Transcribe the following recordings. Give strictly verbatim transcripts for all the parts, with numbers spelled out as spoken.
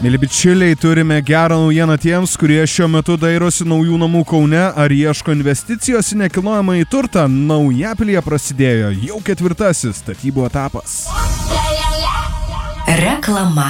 Mėly bičiuliai, turime gerą naujieną tiems, kurie šiuo metu dairosi naujų namų Kaune ar ieško investicijos į nekilnojamąjį turtą. Naujapilyje prasidėjo jau ketvirtasis statybų etapas. Reklama.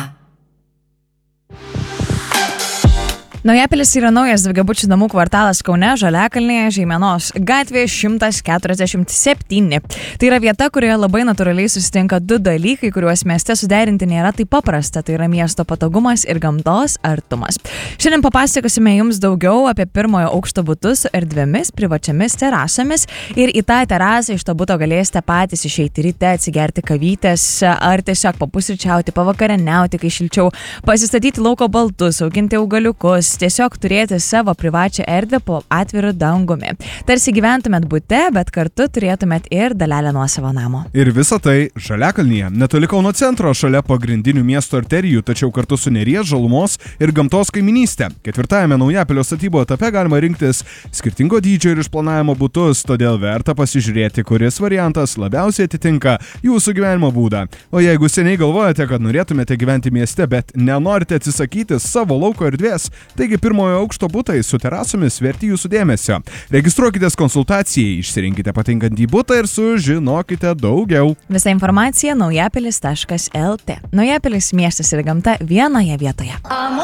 Naujapilis yra naujas daugiabučių namų kvartalas Kaune, Žaliakalnyje, Žeimenos gatvėje šimtas keturiasdešimt septyni. Tai yra vieta, kurioje labai natūraliai susitinka du dalykai, kuriuos mieste suderinti nėra taip paprasta. Tai yra miesto patogumas ir gamtos artumas. Šiandien papasakosime jums daugiau apie pirmojo aukšto butus su erdvėmis, privačiamis terasomis. Ir į tą terasą iš to buto galėsite patys išeiti ryte, atsigerti kavytės ar tiesiog papusryčiauti, pavakarieniauti, kai šilčiau, pasistatyti lauko baltus, auginti augaliukus, tiesiog turėti savo privačią erdvę po atviru dangumi. Tarsi gyventumėt bute, bet kartu turėtumėt ir dalelę nuo savo namo. Ir visa tai Žaliakalnyje, netoli Kauno centro, šalia pagrindinių miesto arterijų, tačiau kartu su Neries, žalumos ir gamtos kaiminystė. Ketvirtajame Naujapilio statybų etape galima rinktis skirtingo dydžio ir išplanavimo butus, todėl verta pasižiūrėti, kuris variantas labiausiai atitinka jūsų gyvenimo būdą. O jeigu seniai galvojate, kad norėtumėte gyventi mieste, bet nenorite atsisakyti savo lauko erdvės, taigi pirmojo aukšto butai su terasomis verti jūsų dėmesio. Registruokitės konsultacijai, išsirinkite patinkantį butą ir sužinokite daugiau. Visa informacija naujapilis taškas el tė. Naujapilis miestas ir gamta vienoje vietoje.